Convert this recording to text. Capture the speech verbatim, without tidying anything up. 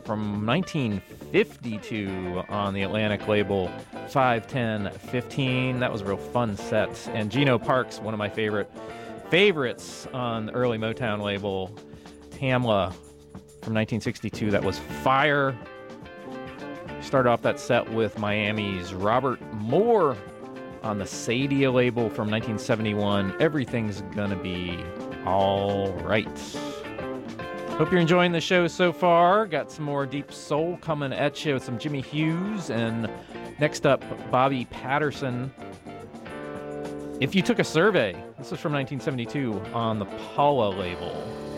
from nineteen fifty-two on the Atlantic label, five ten fifteen. That was a real fun set. And Geno Parks, one of my favorite favorites on the early Motown label, Tamla from nineteen sixty-two. That was fire. Started off that set with Miami's Robert Moore on the Sadia label from nineteen seventy-one. Everything's Gonna Be All Right. Hope you're enjoying the show so far. Got some more deep soul coming at you with some Jimmy Hughes. And next up, Bobby Patterson. If You Took a Survey. This is from nineteen seventy-two on the Paula label.